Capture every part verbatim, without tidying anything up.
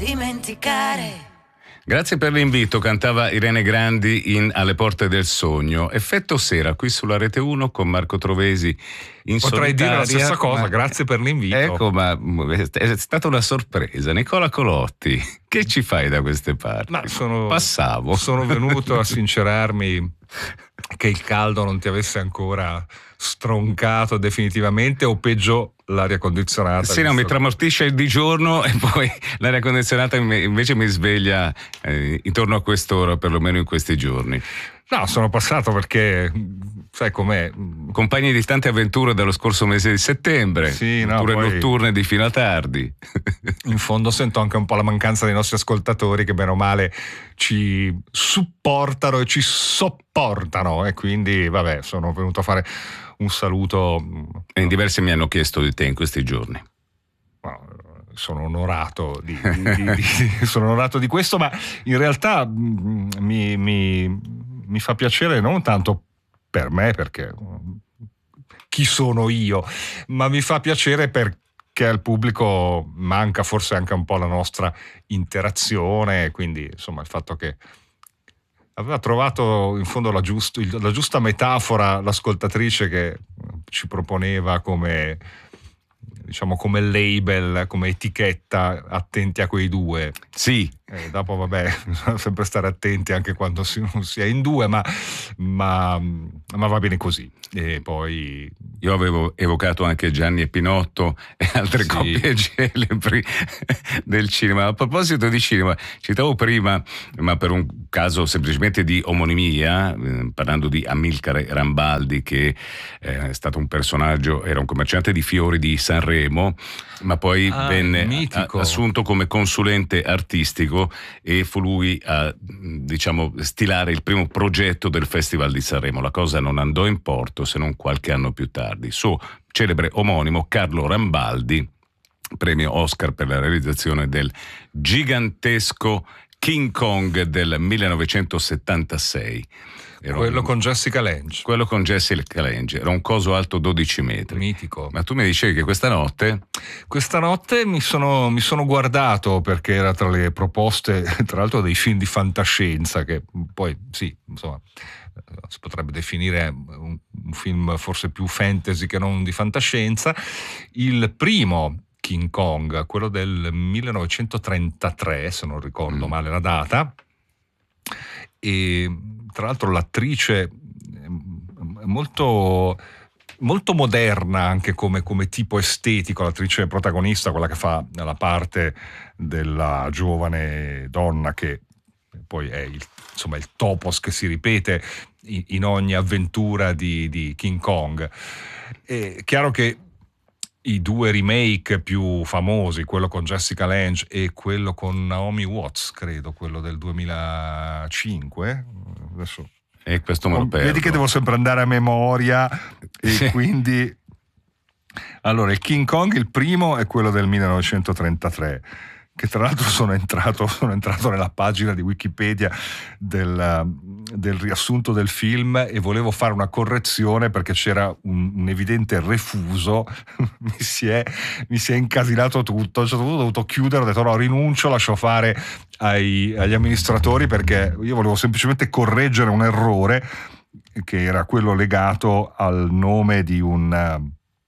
dimenticare. Grazie per l'invito, cantava Irene Grandi in Alle porte del sogno. Effetto sera qui sulla Rete uno con Marco Trovesi in Potrei solitaria, dire la stessa cosa, ma, grazie per l'invito. Ecco, ma è stata una sorpresa. Nicola Colotti, che ci fai da queste parti? Ma sono, Passavo. Sono venuto a sincerarmi che il caldo non ti avesse ancora stroncato definitivamente, o peggio l'aria condizionata. Sì, no, mi tramortisce di giorno e poi l'aria condizionata invece mi sveglia eh, intorno a quest'ora, perlomeno in questi giorni. No, sono passato perché, sai com'è? Compagni di tante avventure dallo scorso mese di settembre, sì, no, avventure poi, notturne di fino a tardi. In fondo sento anche un po' la mancanza dei nostri ascoltatori che bene o male ci supportano e ci sopportano, e quindi vabbè, sono venuto a fare un saluto. E in diversi mi hanno chiesto di te in questi giorni. Sono onorato di, di, di, di, sono onorato di questo, ma in realtà mi, mi, mi fa piacere non tanto per me, perché chi sono io, ma mi fa piacere perché al pubblico manca forse anche un po' la nostra interazione, quindi insomma il fatto che aveva trovato in fondo la, giusto, la giusta metafora l'ascoltatrice che ci proponeva come, diciamo, come label, come etichetta, attenti a quei due. Sì. E dopo vabbè, bisogna sempre stare attenti anche quando si, non si è in due, ma, ma, ma va bene così. E poi io avevo evocato anche Gianni e Pinotto e altre sì. coppie celebri del cinema. A proposito di cinema, citavo prima, ma per un caso semplicemente di omonimia, eh, parlando di Amilcare Rambaldi, che eh, è stato un personaggio, era un commerciante di fiori di Sanremo, ma poi ah, venne a, assunto come consulente artistico e fu lui a, diciamo, stilare il primo progetto del Festival di Sanremo. La cosa non andò in porto se non qualche anno più tardi. Suo celebre omonimo Carlo Rambaldi, premio Oscar per la realizzazione del gigantesco King Kong del millenovecentosettantasei. Era quello un, con Jessica Lange. Quello con Jessica Lange. Era un coso alto dodici metri. Mitico. Ma tu mi dicevi che questa notte... Questa notte mi sono, mi sono guardato, perché era tra le proposte, tra l'altro, dei film di fantascienza, che poi, sì, insomma, si potrebbe definire un, un film forse più fantasy che non di fantascienza. Il primo, King Kong, quello del millenovecentotrentatré, se non ricordo mm. male la data, e tra l'altro l'attrice è molto, molto moderna anche come, come tipo estetico, l'attrice protagonista, quella che fa la parte della giovane donna che poi è il, insomma, il topos che si ripete in, in ogni avventura di, di King Kong. È chiaro che i due remake più famosi, quello con Jessica Lange e quello con Naomi Watts, credo, quello del duemilacinque, adesso e questo me lo perdo. Vedi che devo sempre andare a memoria e sì. Quindi allora il King Kong, il primo, è quello del millenovecentotrentatré, che tra l'altro sono entrato, sono entrato nella pagina di Wikipedia del, del riassunto del film e volevo fare una correzione perché c'era un, un evidente refuso. mi, si è, mi si è incasinato tutto, a un certo punto ho dovuto chiudere, ho detto no, rinuncio, lascio fare ai, agli amministratori, perché io volevo semplicemente correggere un errore che era quello legato al nome di un...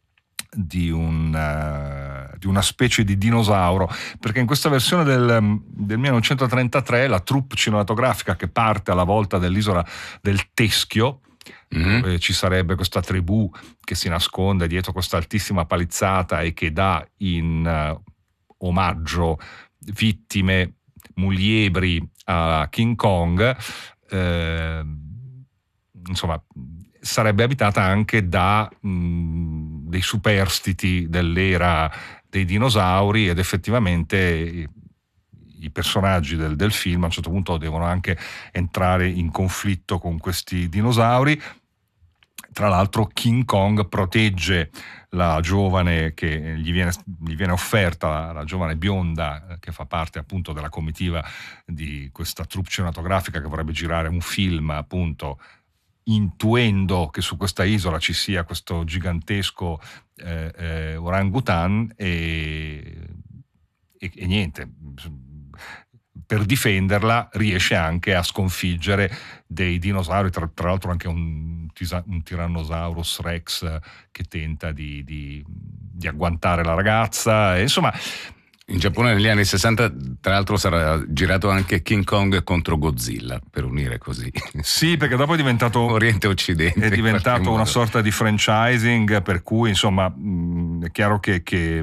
Di, un, uh, di una specie di dinosauro, perché in questa versione del, del millenovecentotrentatré la troupe cinematografica che parte alla volta dell'isola del Teschio, mm-hmm. dove ci sarebbe questa tribù che si nasconde dietro questa altissima palizzata e che dà in uh, omaggio vittime muliebri a King Kong, eh, insomma sarebbe abitata anche da mh, dei superstiti dell'era dei dinosauri, ed effettivamente i, i personaggi del, del film a un certo punto devono anche entrare in conflitto con questi dinosauri. Tra l'altro King Kong protegge la giovane che gli viene, gli viene offerta, la, la giovane bionda che fa parte appunto della comitiva di questa troupe cinematografica che vorrebbe girare un film, appunto intuendo che su questa isola ci sia questo gigantesco eh, eh, orangutan e, e, e niente, per difenderla riesce anche a sconfiggere dei dinosauri, tra, tra l'altro anche un, un Tyrannosaurus Rex che tenta di, di, di agguantare la ragazza, e insomma. In Giappone negli anni sessanta, tra l'altro, sarà girato anche King Kong contro Godzilla, per unire così. Sì, perché dopo è diventato Oriente Occidente. È diventato una sorta di franchising, per cui insomma mh, è chiaro che, che,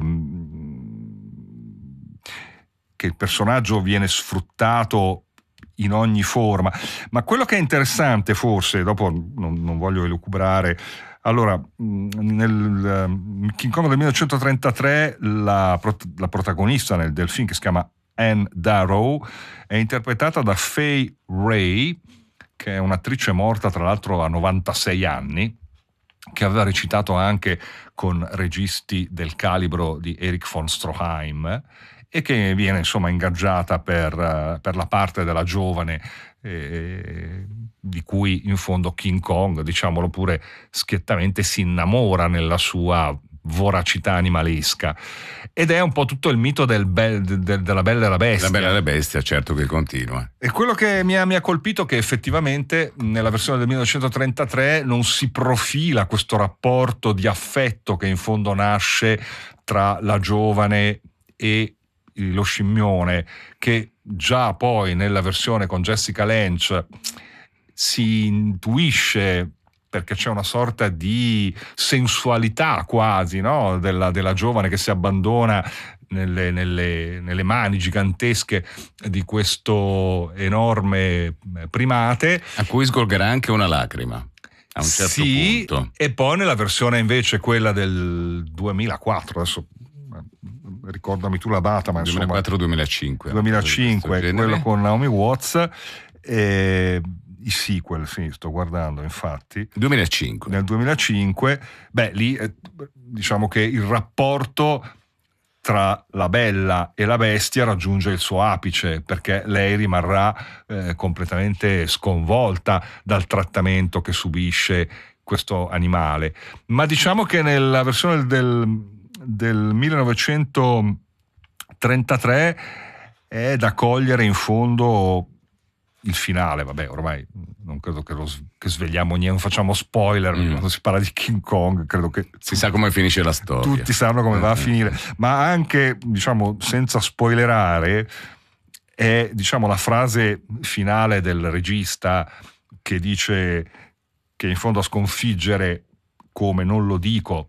mh, che il personaggio viene sfruttato in ogni forma. Ma quello che è interessante, forse, dopo non, non voglio elucubrare. Allora, nel King Kong del millenovecentotrentatré la, la protagonista nel, del film, che si chiama Anne Darrow, è interpretata da Fay Wray, che è un'attrice morta tra l'altro a novantasei anni, che aveva recitato anche con registi del calibro di Erich von Stroheim, e che viene insomma ingaggiata per, per la parte della giovane eh, di cui in fondo King Kong, diciamolo pure schiettamente, si innamora nella sua voracità animalesca, ed è un po' tutto il mito del be- de- della Bella e la Bestia. La Bella e la Bestia, certo, che continua. E quello che mi ha, mi ha colpito è che effettivamente nella versione del millenovecentotrentatré non si profila questo rapporto di affetto che in fondo nasce tra la giovane e lo scimmione, che già poi nella versione con Jessica Lange si intuisce, perché c'è una sorta di sensualità quasi, no? della, della giovane che si abbandona nelle, nelle, nelle mani gigantesche di questo enorme primate, a cui sgorgerà anche una lacrima a un certo sì, punto. E poi nella versione invece quella del duemilaquattro, adesso ricordami tu la data, ma insomma duemilaquattro duemilacinque duemilacinque, quello con Naomi Watts, e i sequel, sì, sto guardando infatti. duemilacinque. Nel duemilacinque, beh, lì eh, diciamo che il rapporto tra la Bella e la Bestia raggiunge il suo apice, perché lei rimarrà eh, completamente sconvolta dal trattamento che subisce questo animale. Ma diciamo che nella versione del del millenovecentotrentatré è da cogliere in fondo il finale. Vabbè, ormai non credo che, lo, che svegliamo niente, non facciamo spoiler mm. quando si parla di King Kong, credo che si sa come finisce la storia, tutti sanno come va a finire, ma anche, diciamo, senza spoilerare, è, diciamo, la frase finale del regista che dice che in fondo a sconfiggere, come non lo dico,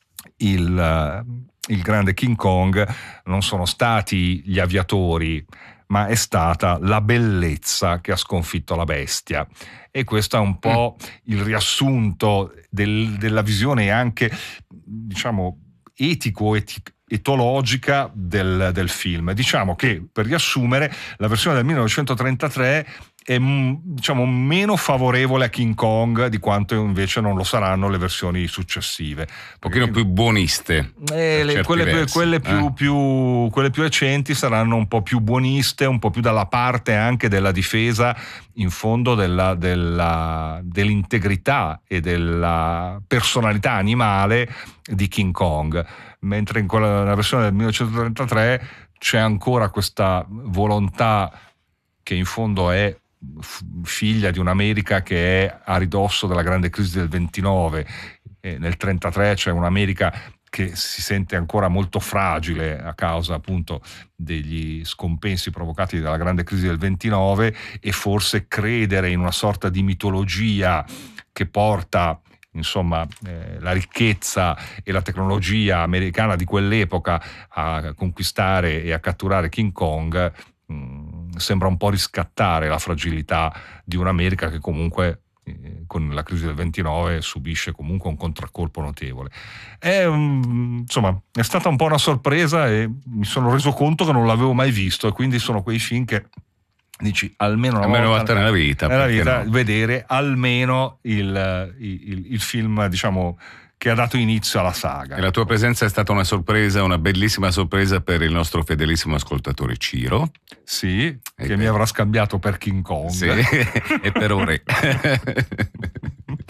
Il, il grande King Kong non sono stati gli aviatori, ma è stata la bellezza che ha sconfitto la bestia. E questo è un po' il riassunto del, della visione anche, diciamo, etico, etic, etologica del, del film. Diciamo che, per riassumere, la versione del millenovecentotrentatré è, diciamo, meno favorevole a King Kong di quanto invece non lo saranno le versioni successive. Un pochino più buoniste. Eh, le, quelle, versi, quelle, più, eh? più, quelle più recenti saranno un po' più buoniste, un po' più dalla parte anche della difesa, in fondo, della, della, dell'integrità e della personalità animale di King Kong. Mentre in quella, nella versione del millenovecentotrentatré c'è ancora questa volontà che in fondo è figlia di un'America che è a ridosso della grande crisi del ventinove. E nel trentatré c'è un'America che si sente ancora molto fragile a causa appunto degli scompensi provocati dalla grande crisi del ventinove, e forse credere in una sorta di mitologia che porta, insomma, eh, la ricchezza e la tecnologia americana di quell'epoca a conquistare e a catturare King Kong mh, sembra un po' riscattare la fragilità di un'America che comunque eh, con la crisi del ventinove subisce comunque un contraccolpo notevole. È, um, insomma, è stata un po' una sorpresa, e mi sono reso conto che non l'avevo mai visto, e quindi sono quei film che dici almeno una almeno volta, volta nella vita, nella vita no? Vedere almeno il, il, il film, diciamo, che ha dato inizio alla saga. E la tua presenza è stata una sorpresa, una bellissima sorpresa per il nostro fedelissimo ascoltatore Ciro. Sì, e che beh. mi avrà scambiato per King Kong. Sì, e per ore.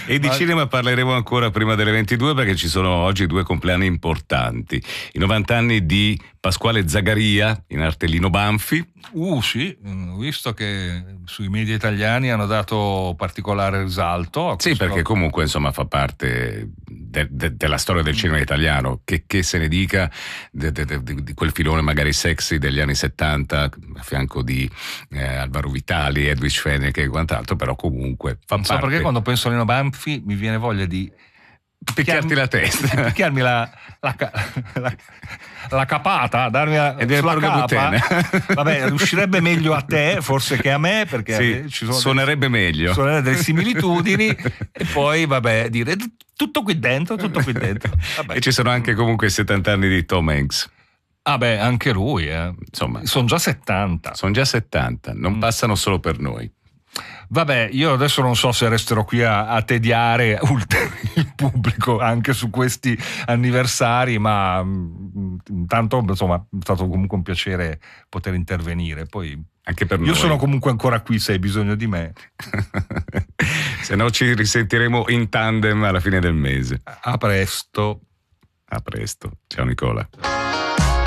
E di Ma... cinema parleremo ancora prima delle ventidue, perché ci sono oggi due compleanni importanti. I novanta anni di Pasquale Zagaria, in arte Lino Banfi. Uh sì, ho visto che sui media italiani hanno dato particolare risalto a Sì, questo... perché comunque insomma fa parte de, de, della storia del cinema italiano, che, che se ne dica de, de, de, di quel filone magari sexy degli anni settanta a fianco di eh, Alvaro Vitali, Edwige Fenech e quant'altro, però comunque fa non so parte. Perché quando penso a Lino Banfi mi viene voglia di picchiarti la testa, picchiarmi la, la, la, la capata, darmi la, e sulla capa. Vabbè, riuscirebbe meglio a te forse che a me, perché sì, ci sono suonerebbe delle, meglio, suonerebbe delle similitudini e poi vabbè dire tutto qui dentro, tutto qui dentro. Vabbè. E ci sono anche comunque i settanta anni di Tom Hanks. Ah beh, anche lui, eh. Insomma, sono già settanta. Sono già settanta, non mm. passano solo per noi. Vabbè, io adesso non so se resterò qui a, a tediare il pubblico anche su questi anniversari, ma intanto insomma è stato comunque un piacere poter intervenire. Poi anche per io noi. Sono comunque ancora qui se hai bisogno di me. Se no ci risentiremo in tandem alla fine del mese. A presto. A presto. Ciao Nicola.